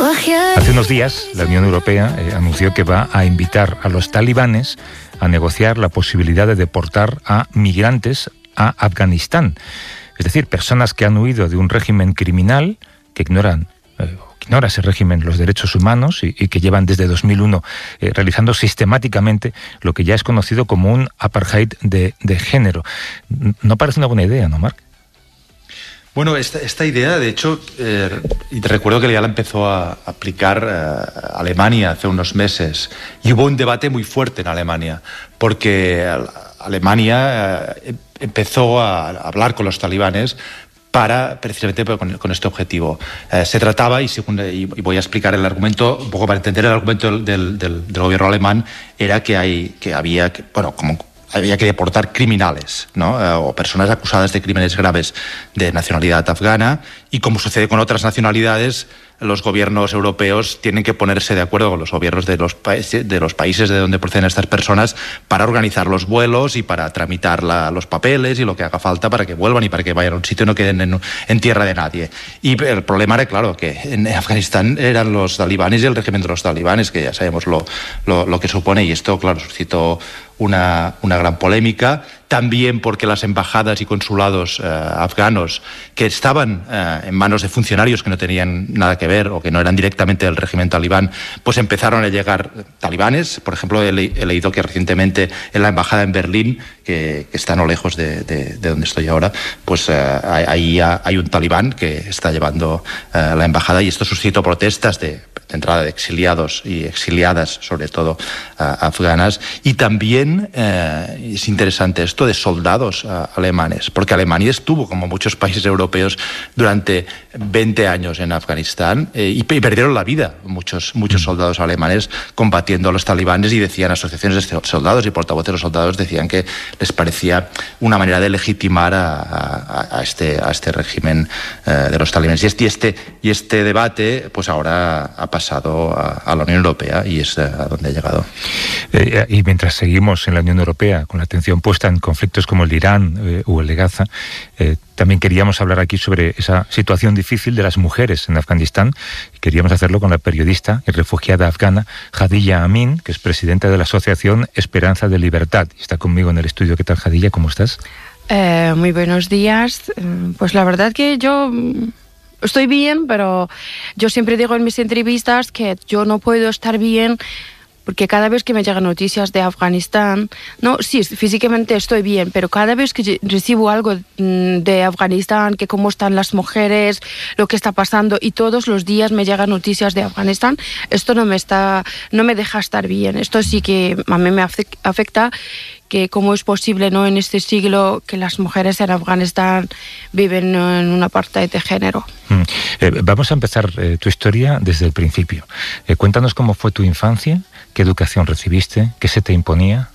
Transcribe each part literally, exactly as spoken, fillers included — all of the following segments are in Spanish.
Hace unos días, la Unión Europea eh, anunció que va a invitar a los talibanes a negociar la posibilidad de deportar a migrantes a Afganistán. Es decir, personas que han huido de un régimen criminal, que ignoran, eh, ignora ese régimen los derechos humanos y, y que llevan desde dos mil uno eh, realizando sistemáticamente lo que ya es conocido como un apartheid de, de género. No parece una buena idea, ¿no, Marc? Bueno, esta, esta idea, de hecho, eh, y te recuerdo que ya la empezó a aplicar eh, Alemania hace unos meses, y hubo un debate muy fuerte en Alemania, porque Alemania eh, empezó a hablar con los talibanes para, precisamente con, con este objetivo. Eh, se trataba, y, según, y voy a explicar el argumento, un poco para entender el argumento del, del, del gobierno alemán, era que, hay, que había, que, bueno, como... había que deportar criminales, ¿no? Eh, o personas acusadas de crímenes graves de nacionalidad afgana, y como sucede con otras nacionalidades, los gobiernos europeos tienen que ponerse de acuerdo con los gobiernos de los, pa de los países de donde proceden estas personas para organizar los vuelos y para tramitar la, los papeles y lo que haga falta para que vuelvan y para que vayan a un sitio y no queden en, en tierra de nadie. Y el problema era, claro, que en Afganistán eran los talibanes y el régimen de los talibanes, que ya sabemos lo, lo, lo que supone, y esto, claro, suscitó una, una gran polémica, también porque las embajadas y consulados eh, afganos, que estaban eh, en manos de funcionarios que no tenían nada que ver o que no eran directamente del régimen talibán, pues empezaron a llegar talibanes. Por ejemplo, he, le he leído que recientemente en la embajada en Berlín, que, que está no lejos de, de, de donde estoy ahora, pues eh, ahí hay un talibán que está llevando eh, la embajada, y esto suscitó protestas de... de entrada de exiliados y exiliadas, sobre todo uh, afganas, y también eh, es interesante esto de soldados uh, alemanes, porque Alemania estuvo, como muchos países europeos, durante veinte años en Afganistán eh, y, y perdieron la vida muchos, muchos soldados alemanes combatiendo a los talibanes, y decían, asociaciones de soldados y portavoces de los soldados decían que les parecía una manera de legitimar a, a, a, este, a este régimen eh, de los talibanes. Y este, y este, y este debate, pues ahora ha pasado a, a la Unión Europea, y es a donde ha llegado. Eh, y mientras seguimos en la Unión Europea con la atención puesta en conflictos como el de Irán eh, o el de Gaza, eh, también queríamos hablar aquí sobre esa situación difícil de las mujeres en Afganistán, y queríamos hacerlo con la periodista y refugiada afgana Hadilla Amin, que es presidenta de la asociación Esperanza de Libertad. Está conmigo en el estudio. ¿Qué tal, Hadilla? ¿Cómo estás? Eh, muy buenos días. Pues la verdad que yo... estoy bien, pero yo siempre digo en mis entrevistas que yo no puedo estar bien porque cada vez que me llegan noticias de Afganistán, no, sí, físicamente estoy bien, pero cada vez que recibo algo de Afganistán, que cómo están las mujeres, lo que está pasando, y todos los días me llegan noticias de Afganistán, esto no me está, no me deja estar bien. Esto sí que a mí me afecta, que cómo es posible, ¿no?, en este siglo que las mujeres en Afganistán viven en una apartheid de género. Mm. Eh, vamos a empezar eh, tu historia desde el principio. Eh, cuéntanos cómo fue tu infancia, qué educación recibiste, qué se te imponía.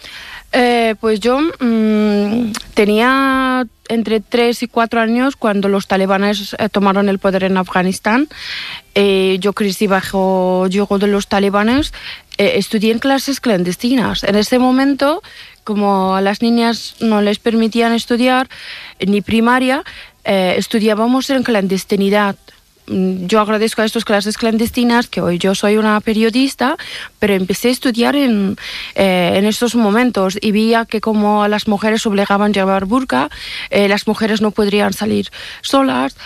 Eh, pues yo mmm, tenía entre tres y cuatro años cuando los talibanes eh, tomaron el poder en Afganistán. Eh, yo crecí bajo yugo de los talibanes. Eh, estudié en clases clandestinas. En ese momento, como a las niñas no les permitían estudiar ni primaria, eh, estudiábamos en clandestinidad. Yo agradezco a estas clases clandestinas, que hoy yo soy una periodista, pero empecé a estudiar en, eh, en estos momentos, y veía que como a las mujeres obligaban a llevar burka, eh, las mujeres no podrían salir solas,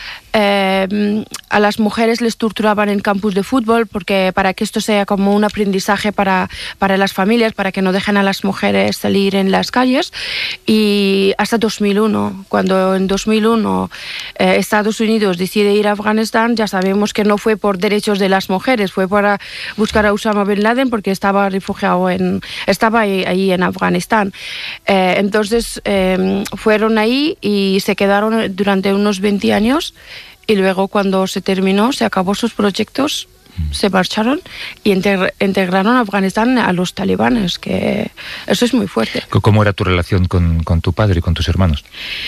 eh, a las mujeres les torturaban en campus de fútbol, porque para que esto sea como un aprendizaje para, para las familias, para que no dejen a las mujeres salir en las calles. Y hasta dos mil uno, cuando en dos mil uno eh, Estados Unidos decide ir a Afganistán, ya sabemos que no fue por derechos de las mujeres, fue para buscar a Osama Bin Laden, porque estaba refugiado en, estaba ahí, ahí en Afganistán. Eh, entonces eh, fueron ahí y se quedaron durante unos veinte años, y luego cuando se terminó, se acabó sus proyectos, se marcharon y integr integraron a Afganistán a los talibanes, que eso es muy fuerte. ¿Cómo era tu relación con, con tu padre y con tus hermanos?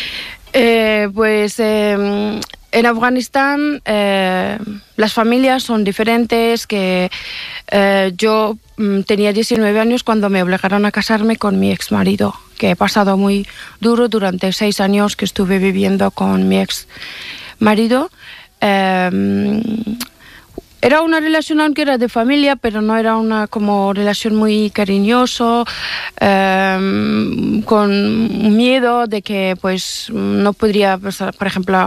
Eh, pues eh, en Afganistán eh, las familias son diferentes. Que eh, yo mm, tenía diecinueve años cuando me obligaron a casarme con mi ex marido, que he pasado muy duro durante seis años que estuve viviendo con mi ex marido. Eh, Era una relación, aunque era de familia, pero no era una como relación muy cariñoso, eh, con miedo de que pues no podría, por ejemplo,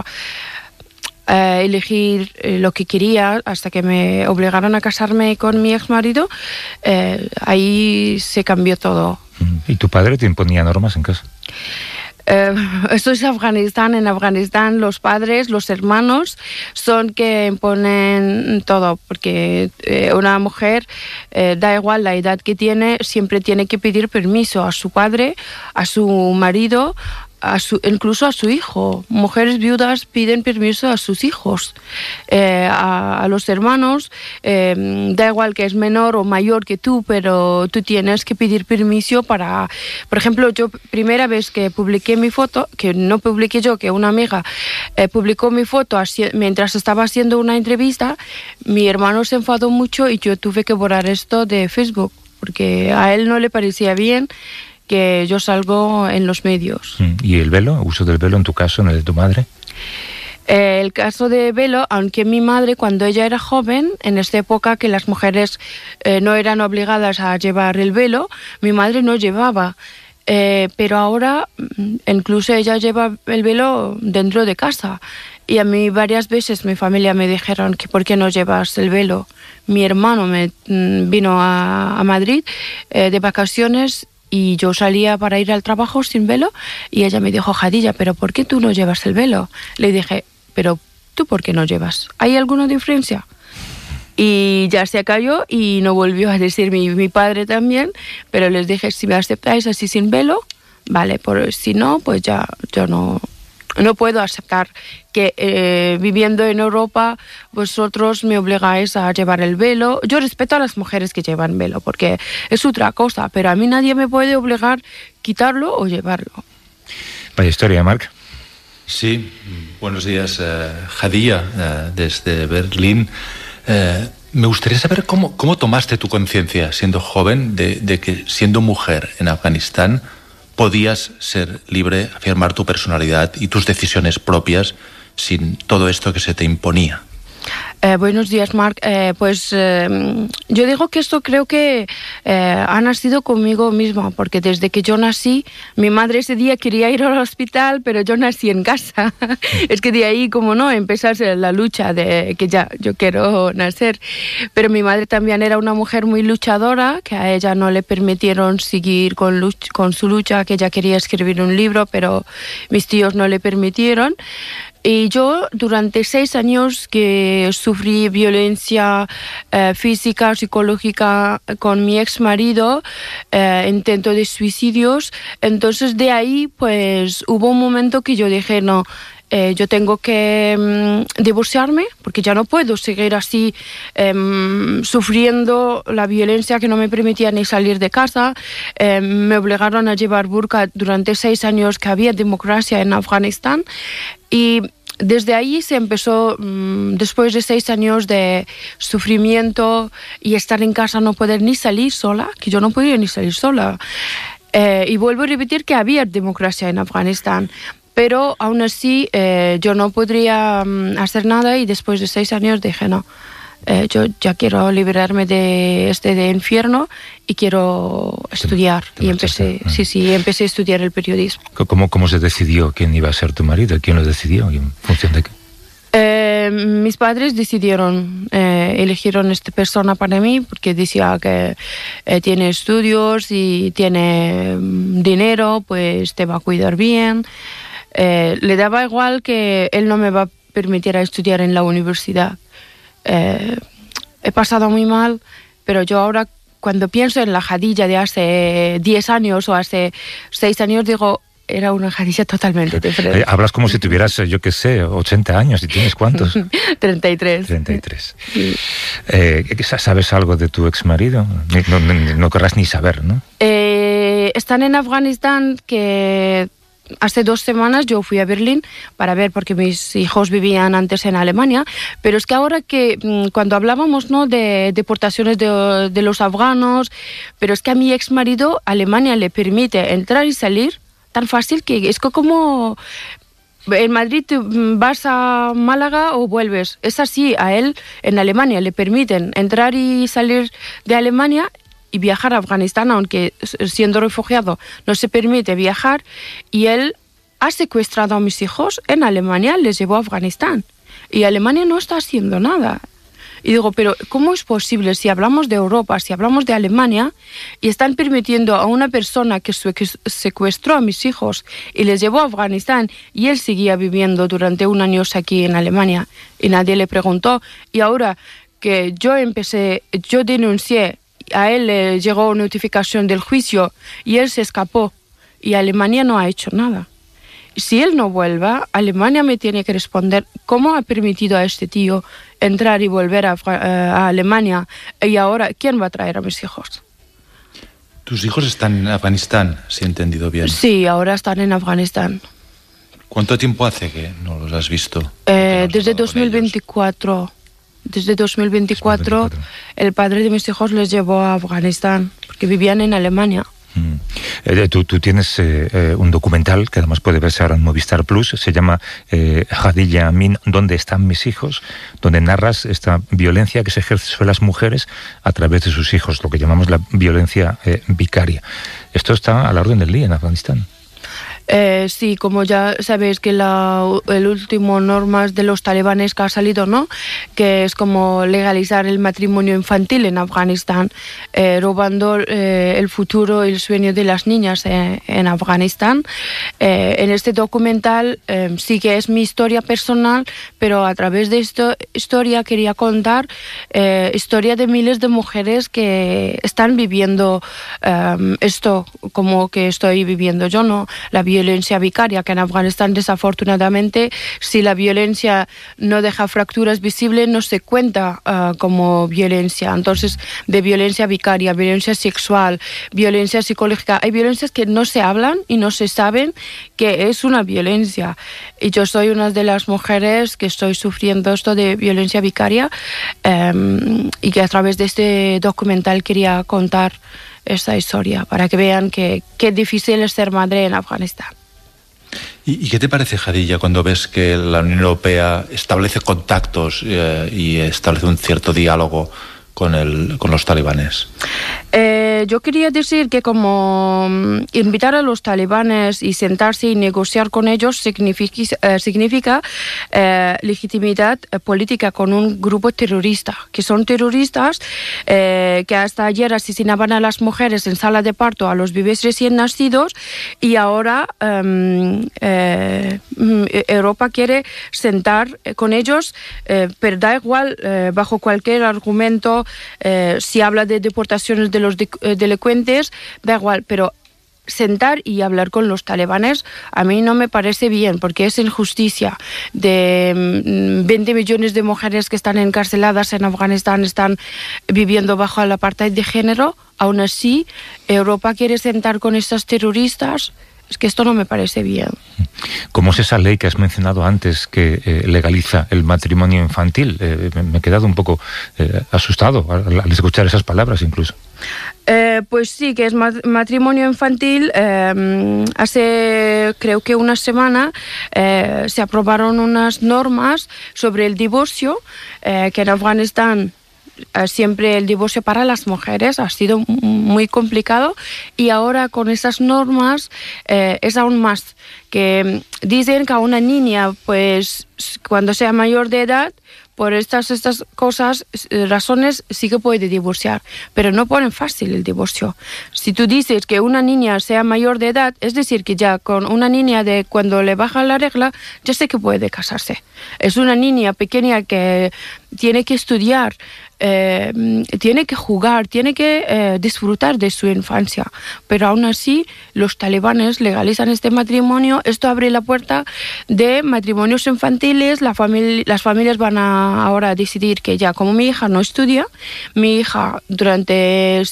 eh, elegir lo que quería hasta que me obligaron a casarme con mi ex marido. Eh, ahí se cambió todo. ¿Y tu padre te imponía normas en casa? Eh, esto es Afganistán. En Afganistán los padres, los hermanos son que imponen todo, porque eh, una mujer, eh, da igual la edad que tiene, siempre tiene que pedir permiso a su padre, a su marido, a su, incluso a su hijo. Mujeres viudas piden permiso a sus hijos, eh, a, a los hermanos, eh, da igual que es menor o mayor que tú, pero tú tienes que pedir permiso para... Por ejemplo, yo primera vez que publiqué mi foto, que no publiqué yo, que una amiga eh, publicó mi foto así, mientras estaba haciendo una entrevista, mi hermano se enfadó mucho y yo tuve que borrar esto de Facebook, porque a él no le parecía bien que yo salgo en los medios. ¿Y el velo? ¿Uso del velo en tu caso, en el de tu madre? Eh, el caso de velo, aunque mi madre, cuando ella era joven, en esta época que las mujeres eh, no eran obligadas a llevar el velo, mi madre no llevaba. Eh, pero ahora, incluso ella lleva el velo dentro de casa. Y a mí varias veces mi familia me dijeron que ¿por qué no llevas el velo? Mi hermano me vino a, a Madrid eh, de vacaciones y yo salía para ir al trabajo sin velo y ella me dijo, Jadilla, ¿pero por qué tú no llevas el velo? Le dije, ¿pero tú por qué no llevas? ¿Hay alguna diferencia? Y ya se cayó y no volvió a decir mi, mi padre también, pero les dije, si me aceptáis así sin velo, vale, por, si no, pues ya yo no... No puedo aceptar que eh, viviendo en Europa vosotros me obligáis a llevar el velo. Yo respeto a las mujeres que llevan velo porque es otra cosa, pero a mí nadie me puede obligar a quitarlo o llevarlo. Vaya historia, Marc. Sí, buenos días, eh, Jadilla, eh, desde Berlín. Eh, me gustaría saber cómo, cómo tomaste tu conciencia siendo joven de, de que siendo mujer en Afganistán podías ser libre, afirmar tu personalidad y tus decisiones propias sin todo esto que se te imponía. Eh, buenos días, Marc. Eh, pues eh, yo digo que esto creo que eh, ha nacido conmigo mismo, porque desde que yo nací, mi madre ese día quería ir al hospital, pero yo nací en casa. Es que de ahí, como no, empezase la lucha de que ya yo quiero nacer. Pero mi madre también era una mujer muy luchadora, que a ella no le permitieron seguir con, luch- con su lucha, que ella quería escribir un libro, pero mis tíos no le permitieron. Y yo durante seis años que sufrí violencia eh, física, psicológica con mi ex marido, eh, intento de suicidios, entonces de ahí pues hubo un momento que yo dije no, eh, yo tengo que um, divorciarme porque ya no puedo seguir así um, sufriendo la violencia que no me permitía ni salir de casa. Eh, me obligaron a llevar burka durante seis años que había democracia en Afganistán. Y desde ahí se empezó, después de seis años de sufrimiento y estar en casa, no poder ni salir sola, que yo no podía ni salir sola. Eh, y vuelvo a repetir que había democracia en Afganistán, pero aún así eh, yo no podría um, hacer nada y después de seis años dije no. Eh, yo ya quiero liberarme de este de infierno y quiero estudiar. Te, te y empecé, ah. sí, sí, empecé a estudiar el periodismo. ¿Cómo, ¿Cómo se decidió quién iba a ser tu marido? ¿Quién lo decidió? ¿En función de qué? Eh, mis padres decidieron, eh, eligieron esta persona para mí porque decía que eh, tiene estudios y tiene dinero, pues te va a cuidar bien. Eh, le daba igual que él no me va a permitir a estudiar en la universidad. Eh, he pasado muy mal, pero yo ahora cuando pienso en la Jadilla de hace diez años o hace seis años digo, era una Jadilla totalmente diferente. Eh, hablas como si tuvieras, yo qué sé, ochenta años. ¿Y tienes cuántos? treinta y tres. treinta y tres. Sí. Eh, ¿Sabes algo de tu exmarido? No, no, no querrás ni saber, ¿no? Eh, están en Afganistán que... Hace dos semanas yo fui a Berlín para ver, porque mis hijos vivían antes en Alemania, pero es que ahora que cuando hablábamos, ¿no?, de deportaciones de, de los afganos, pero es que a mi ex marido Alemania le permite entrar y salir tan fácil que es que como en Madrid vas a Málaga o vuelves. Es así, a él en Alemania le permiten entrar y salir de Alemania y viajar a Afganistán, aunque siendo refugiado no se permite viajar, y él ha secuestrado a mis hijos en Alemania, les llevó a Afganistán. Y Alemania no está haciendo nada. Y digo, pero ¿cómo es posible si hablamos de Europa, si hablamos de Alemania, y están permitiendo a una persona que secuestró a mis hijos y les llevó a Afganistán, y él seguía viviendo durante un año aquí en Alemania, y nadie le preguntó? Y ahora que yo empecé, yo denuncié, a él le llegó notificación del juicio y él se escapó y Alemania no ha hecho nada. Si él no vuelva, Alemania me tiene que responder cómo ha permitido a este tío entrar y volver a, a Alemania, y ahora ¿quién va a traer a mis hijos? ¿Tus hijos están en Afganistán, si he entendido bien? Sí, ahora están en Afganistán. ¿Cuánto tiempo hace que no los has visto? Eh, desde dos mil veinticuatro. Desde dos mil veinticuatro, dos mil veinticuatro, el padre de mis hijos les llevó a Afganistán, porque vivían en Alemania. Mm. Eh, tú, tú tienes eh, eh, un documental que además puede verse ahora en Movistar Plus, se llama eh, Hadilla Amin, ¿dónde están mis hijos?, donde narras esta violencia que se ejerce sobre las mujeres a través de sus hijos, lo que llamamos la violencia eh, vicaria. Esto está a la orden del día en Afganistán. Eh, sí, como ya sabéis que la, el último normas de los talibanes que ha salido, ¿no?, que es como legalizar el matrimonio infantil en Afganistán, eh, robando eh, el futuro y el sueño de las niñas eh, en Afganistán. Eh, en este documental eh, sí que es mi historia personal, pero a través de esta historia quería contar eh, historia de miles de mujeres que están viviendo eh, esto como que estoy viviendo yo, ¿no?, la violencia vicaria, que en Afganistán desafortunadamente, si la violencia no deja fracturas visibles, no se cuenta uh, como violencia. Entonces, de violencia vicaria, violencia sexual, violencia psicológica, hay violencias que no se hablan y no se saben que es una violencia. Y yo soy una de las mujeres que estoy sufriendo esto de violencia vicaria um, y que a través de este documental quería contar esta historia, para que vean que qué difícil es ser madre en Afganistán. ¿Y, y qué te parece, Hadilla, cuando ves que la Unión Europea establece contactos eh, y establece un cierto diálogo con, el, con los talibanes? Eh, yo quería decir que como invitar a los talibanes y sentarse y negociar con ellos significa, eh, significa eh, legitimidad política con un grupo terrorista, que son terroristas eh, que hasta ayer asesinaban a las mujeres en sala de parto, a los bebés recién nacidos, y ahora eh, eh, Europa quiere sentar con ellos, eh, pero da igual, eh, bajo cualquier argumento, Eh, si habla de deportaciones de los de, eh, delincuentes, da igual, pero sentar y hablar con los talibanes a mí no me parece bien, porque es injusticia. De mm, veinte millones de mujeres que están encarceladas en Afganistán, están viviendo bajo el apartheid de género, aún así Europa quiere sentar con estos terroristas. Es que esto no me parece bien. ¿Cómo es esa ley que has mencionado antes que eh, legaliza el matrimonio infantil? Eh, me he quedado un poco eh, asustado al, al escuchar esas palabras incluso. Eh, pues sí, que es matrimonio infantil. Eh, hace creo que una semana eh, se aprobaron unas normas sobre el divorcio, eh, que en Afganistán siempre el divorcio para las mujeres ha sido muy complicado, y ahora con esas normas eh, es aún más, que dicen que a una niña, pues cuando sea mayor de edad, por estas, estas cosas, razones, sí que puede divorciar, pero no ponen fácil el divorcio. Si tú dices que una niña sea mayor de edad, es decir, que ya con una niña de cuando le baja la regla, ya sé que puede casarse. Es una niña pequeña que tiene que estudiar, eh, tiene que jugar, tiene que eh, disfrutar de su infancia, pero aún así los talibanes legalizan este matrimonio. Esto abre la puerta de matrimonios infantiles. La familia, las familias van a ahora decidir que ya, como mi hija no estudia, mi hija durante siete,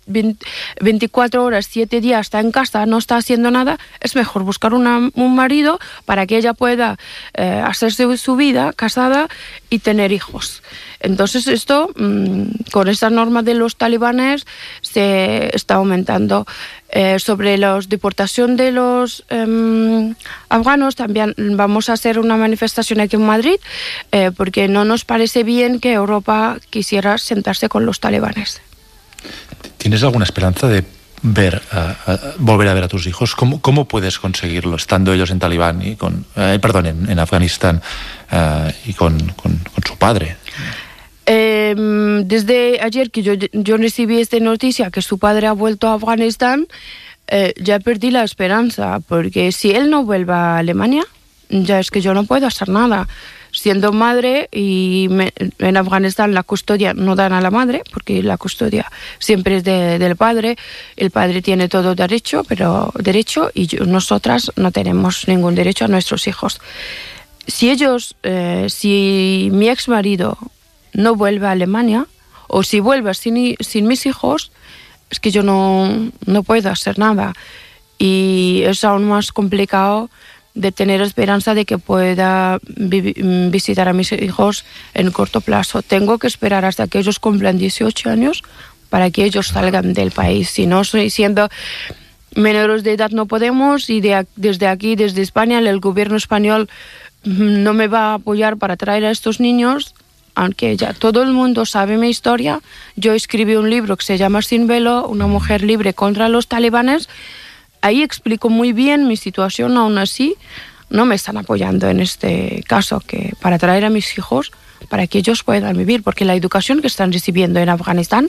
veinticuatro horas, siete días está en casa, no está haciendo nada, es mejor buscar una, un marido para que ella pueda eh, hacerse su vida casada y tener hijos. Entonces esto, mmm, con esa norma de los talibanes, se está aumentando. Eh, sobre la deportación de los eh, afganos, también vamos a hacer una manifestación aquí en Madrid, eh, porque no nos parece bien que Europa quisiera sentarse con los talibanes. ¿Tienes alguna esperanza de ver, uh, uh, volver a ver a tus hijos? ¿Cómo, cómo puedes conseguirlo estando ellos en Talibán y con, uh, perdón, en, en Afganistán uh, y con, con, con su padre? Eh, desde ayer que yo, yo recibí esta noticia que su padre ha vuelto a Afganistán, eh, ya perdí la esperanza, porque si él no vuelve a Alemania, ya es que yo no puedo hacer nada. Siendo madre, y me, en Afganistán la custodia no dan a la madre, porque la custodia siempre es de, del padre. El padre tiene todo derecho, pero derecho, y yo, nosotras no tenemos ningún derecho a nuestros hijos. Si ellos, eh, si mi ex marido no vuelve a Alemania, o si vuelve sin, sin mis hijos, es que yo no, no puedo hacer nada. Y es aún más complicado de tener esperanza de que pueda vi- visitar a mis hijos en corto plazo. Tengo que esperar hasta que ellos cumplan dieciocho años para que ellos salgan del país. Si no, siendo menores de edad no podemos, y de, desde aquí, desde España, el gobierno español no me va a apoyar para traer a estos niños. Aunque ya todo el mundo sabe mi historia, yo escribí un libro que se llama Sin velo, una mujer libre contra los talibanes. Ahí explico muy bien mi situación, aún así no me están apoyando en este caso, que para traer a mis hijos, para que ellos puedan vivir, porque la educación que están recibiendo en Afganistán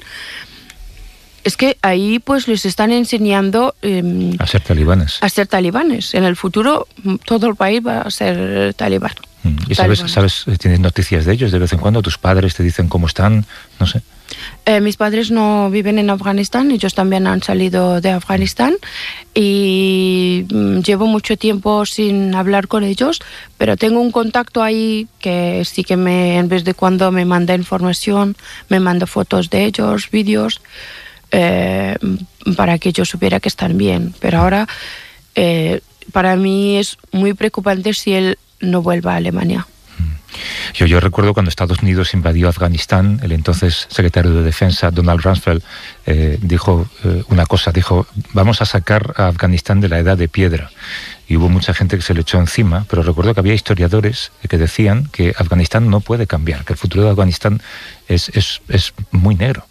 es que ahí pues les están enseñando eh, a ser talibanes. A ser talibanes. En el futuro todo el país va a ser talibán. ¿Y sabes, sabes, tienes noticias de ellos de vez en cuando? ¿Tus padres te dicen cómo están? No sé. Eh, mis padres no viven en Afganistán, ellos también han salido de Afganistán, y mm, llevo mucho tiempo sin hablar con ellos, pero tengo un contacto ahí que sí que me, en vez de cuando me manda información, me manda fotos de ellos, vídeos, eh, para que yo supiera que están bien. Pero ahora eh, para mí es muy preocupante si él no vuelva a Alemania. Yo, yo recuerdo cuando Estados Unidos invadió Afganistán, el entonces secretario de Defensa, Donald Rumsfeld, eh, dijo eh, una cosa, dijo, vamos a sacar a Afganistán de la edad de piedra. Y hubo mucha gente que se le echó encima, pero recuerdo que había historiadores que decían que Afganistán no puede cambiar, que el futuro de Afganistán es, es, es muy negro.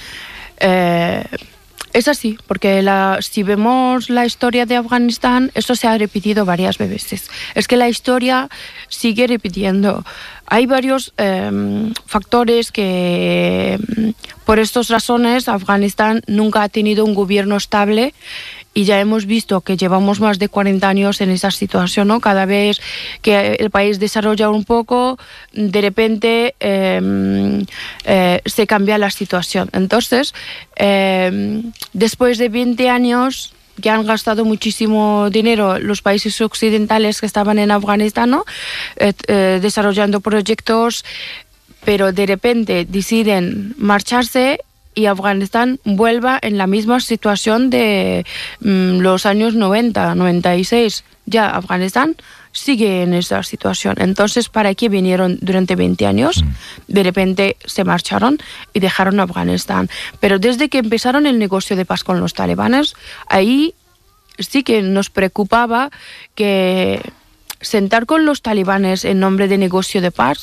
Eh... Es así, porque la, si vemos la historia de Afganistán, eso se ha repetido varias veces. Es que la historia sigue repitiendo. Hay varios eh, factores que, por estas razones, Afganistán nunca ha tenido un gobierno estable, y ya hemos visto que llevamos más de cuarenta años en esa situación, ¿no? Cada vez que el país desarrolla un poco, de repente eh, eh, se cambia la situación. Entonces, eh, después de veinte años que han gastado muchísimo dinero los países occidentales que estaban en Afganistán, ¿no? eh, eh, desarrollando proyectos, pero de repente deciden marcharse, y Afganistán vuelva en la misma situación de mm, los años noventa, noventa y seis. Ya Afganistán sigue en esa situación. Entonces, ¿para qué vinieron durante veinte años? De repente se marcharon y dejaron Afganistán. Pero desde que empezaron el negocio de paz con los talibanes, ahí sí que nos preocupaba que sentar con los talibanes en nombre de negocio de paz,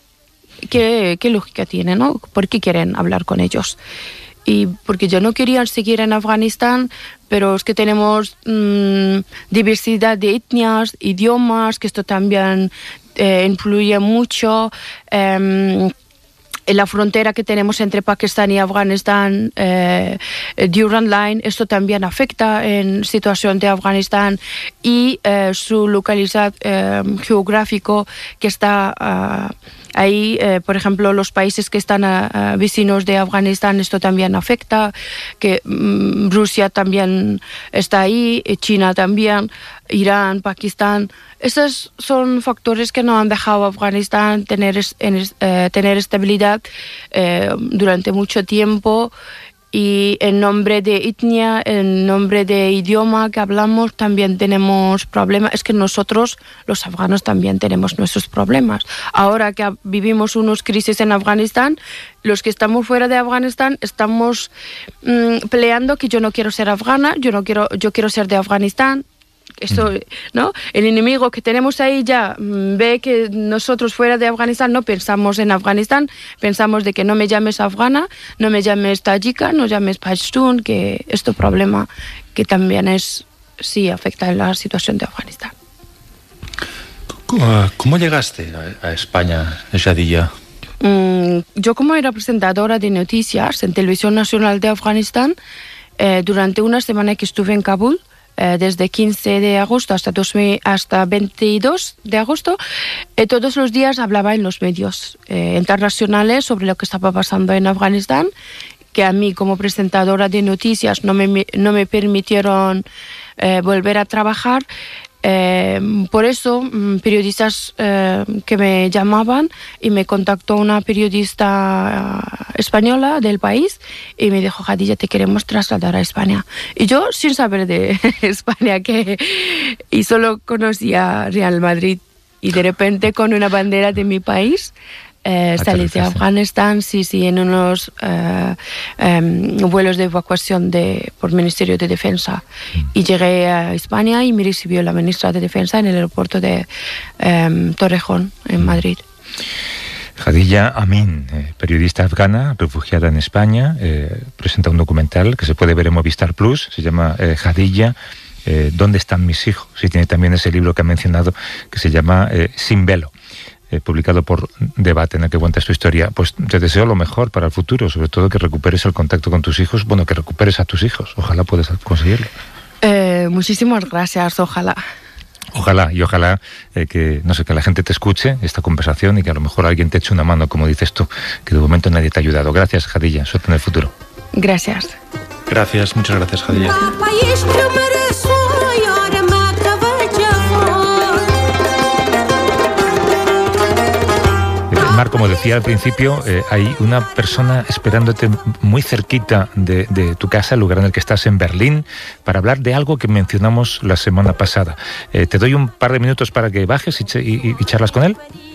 ¿Qué, qué lógica tiene, ¿no? ¿Por qué quieren hablar con ellos? Y porque yo no quería seguir en Afganistán, pero es que tenemos mmm, diversidad de etnias, idiomas, que esto también eh, influye mucho. Eh, en la frontera que tenemos entre Pakistán y Afganistán, eh, Durand Line, esto también afecta en situación de Afganistán, y eh, su localidad eh, geográfico que está uh, ahí, eh, por ejemplo, los países que están uh, vecinos de Afganistán, esto también afecta, que um, Rusia también está ahí, China también, Irán, Pakistán. Esos son factores que no han dejado a Afganistán tener, en, eh, tener estabilidad eh, durante mucho tiempo, y en nombre de etnia, en nombre de idioma que hablamos, también tenemos problemas. Es que nosotros, los afganos, también tenemos nuestros problemas. Ahora que vivimos unos crisis en Afganistán, los que estamos fuera de Afganistán estamos mmm, peleando que yo no quiero ser afgana, yo no quiero, yo quiero ser de Afganistán. Esto, ¿no? El enemigo que tenemos ahí ya mmm, ve que nosotros fuera de Afganistán no pensamos en Afganistán, pensamos de que no me llames afgana, no me llames tayika, no llames pashtun, que este problema que también es, sí, afecta en la situación de Afganistán. ¿Cómo, cómo llegaste a, a España, Shadiya? Mm, yo como era presentadora de noticias en Televisión Nacional de Afganistán, eh, durante una semana que estuve en Kabul, desde quince de agosto hasta, dos mil, hasta veintidós de agosto, eh, todos los días hablaba en los medios eh, internacionales sobre lo que estaba pasando en Afganistán, que a mí como presentadora de noticias no me, no me permitieron eh, volver a trabajar. Eh, por eso, periodistas eh, que me llamaban, y me contactó una periodista española del país y me dijo: Khadija, te queremos trasladar a España. Y yo, sin saber de España, que y solo conocía Real Madrid, y de repente con una bandera de mi país Eh, salí de Afganistán, sí, sí, en unos eh, eh, vuelos de evacuación de, por Ministerio de Defensa. Mm. Y llegué a España y me recibió la ministra de Defensa en el aeropuerto de eh, Torrejón, en Madrid. Khadija Amin, eh, periodista afgana, refugiada en España, eh, presenta un documental que se puede ver en Movistar Plus, se llama eh, Khadija, eh, ¿dónde están mis hijos? Y tiene también ese libro que ha mencionado que se llama eh, Sin velo. Eh, publicado por Debate, en el que cuentas tu historia. Pues te deseo lo mejor para el futuro, sobre todo que recuperes el contacto con tus hijos, bueno, que recuperes a tus hijos. Ojalá puedas conseguirlo. Eh, muchísimas gracias, ojalá. Ojalá, y ojalá eh, que, no sé, que la gente te escuche esta conversación y que a lo mejor alguien te eche una mano, como dices tú, que de momento nadie te ha ayudado. Gracias, Khadija, suerte en el futuro. Gracias. Gracias, muchas gracias, Khadija. Mar, como decía al principio, eh, hay una persona esperándote muy cerquita de, de tu casa, el lugar en el que estás, en Berlín, para hablar de algo que mencionamos la semana pasada. Eh, te doy un par de minutos para que bajes y, y, y charlas con él.